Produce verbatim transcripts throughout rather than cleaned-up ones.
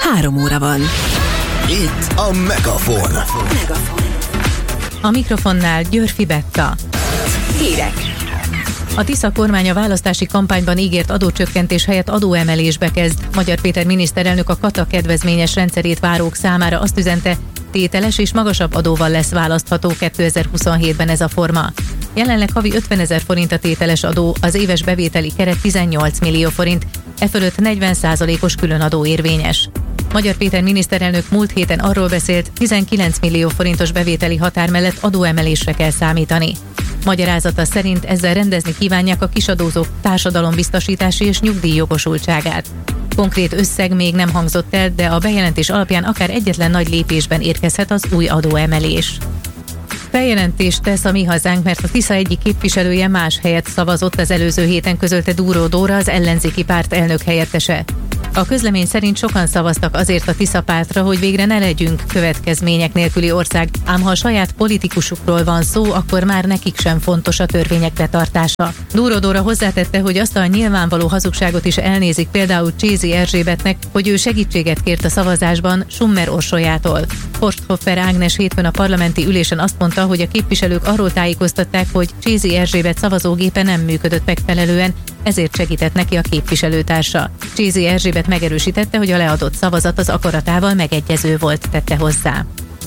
Három óra van. Itt a Megafon. Megafon. A mikrofonnál Györfi Betta. Hírek. A Tisza kormány a választási kampányban ígért adócsökkentés helyett adóemelésbe kezd. Magyar Péter miniszterelnök a kata kedvezményes rendszerét várók számára azt üzente, tételes és magasabb adóval lesz választható kétezer-huszonhétben ez a forma. Jelenleg havi ötvenezer forint a tételes adó, az éves bevételi keret tizennyolc millió forint, e fölött negyven százalékos különadó érvényes. Magyar Péter miniszterelnök múlt héten arról beszélt, tizenkilenc millió forintos bevételi határ mellett adóemelésre kell számítani. Magyarázata szerint ezzel rendezni kívánják a kisadózók társadalombiztosítási és nyugdíjjogosultságát. Konkrét összeg még nem hangzott el, de a bejelentés alapján akár egyetlen nagy lépésben érkezhet az új adóemelés. Feljelentést tesz a Mi Hazánk, mert a Tisza egyik képviselője más helyet szavazott az előző héten, közölte Dúró Dóra, az ellenzéki párt elnök helyettese. A közlemény szerint sokan szavaztak azért a Tisza pártra, hogy végre ne legyünk következmények nélküli ország, ám ha a saját politikusukról van szó, akkor már nekik sem fontos a törvények betartása. Dúró Dóra hozzátette, hogy azt a nyilvánvaló hazugságot is elnézik például Csézi Erzsébetnek, hogy ő segítséget kért a szavazásban Summer Orsolyától. Forsthoffer Ágnes hétfőn a parlamenti ülésen azt mondta, hogy a képviselők arról tájékoztatták, hogy Csézi Erzsébet szavazógépe nem működött megfelelően, ezért segített neki a képviselőtársa. Csézi Erzsébet megerősítette, hogy a leadott szavazat az akaratával megegyező volt, tette hozzá.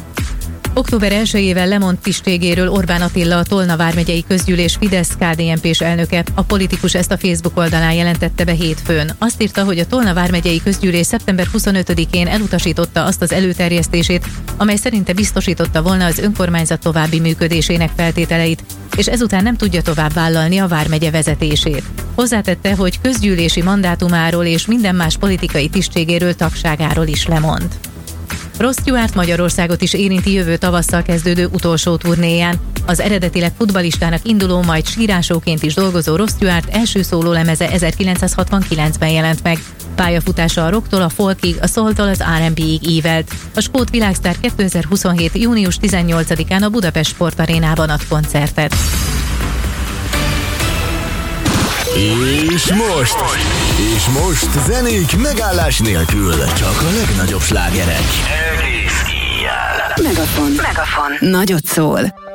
október elsejével lemond tisztségéről Orbán Attila, a Tolna vármegyei közgyűlés Fidesz-ká dé en pés elnöke. A politikus ezt a Facebook oldalán jelentette be hétfőn. Azt írta, hogy a Tolna vármegyei közgyűlés szeptember huszonötödikén elutasította azt az előterjesztését, amely szerinte biztosította volna az önkormányzat további működésének feltételeit, és ezután nem tudja tovább vállalni a vármegye vezetését. Hozzátette, hogy közgyűlési mandátumáról és minden más politikai tisztségéről, tagságáról is lemond. Ross Stewart Magyarországot is érinti jövő tavasszal kezdődő utolsó turnéján. Az eredetileg futballistának induló, majd sírásóként is dolgozó Ross Stewart első szólólemeze ezerkilencszázhatvankilencben jelent meg. Pályafutása a rocktól a folkig, a soultól az er and bé-ig ívelt. A skót világsztár kétezer-huszonhét. június tizennyolcadikán a Budapest Sportarénában ad koncertet. És most, és most zenék megállás nélkül, csak a legnagyobb slágerek. Megafon. Megafon. Nagyot szól.